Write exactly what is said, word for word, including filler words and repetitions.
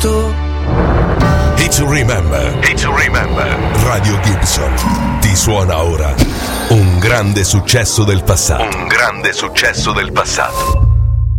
passato. Hit to remember. Hit to remember. Radio Gibson ti suona ora un grande successo del passato. Un grande successo del passato.